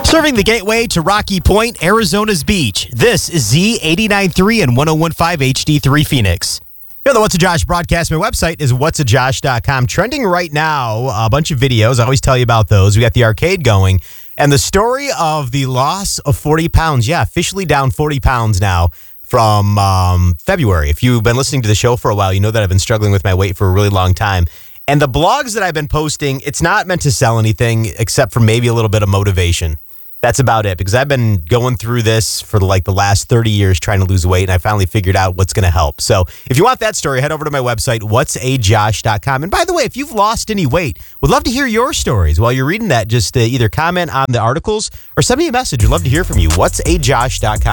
Serving the gateway to Rocky Point, Arizona's beach. This is Z89.3 and 101.5 HD3 Phoenix. Here, the What's a Josh broadcast. My website is whatsajosh.com. Trending right now, a bunch of videos. I always tell you about those. We got the arcade going. And the story of the loss of 40 pounds. Yeah, officially down 40 pounds now from February. If you've been listening to the show for a while, you know that I've been struggling with my weight for a really long time. And the blogs that I've been posting, it's not meant to sell anything except for maybe a little bit of motivation. That's about it, because I've been going through this for like the last 30 years trying to lose weight, and I finally figured out what's going to help. So if you want that story, head over to my website, whatsajosh.com. And by the way, if you've lost any weight, would love to hear your stories. While you're reading that, just either comment on the articles or send me a message. We'd love to hear from you. Whatsajosh.com.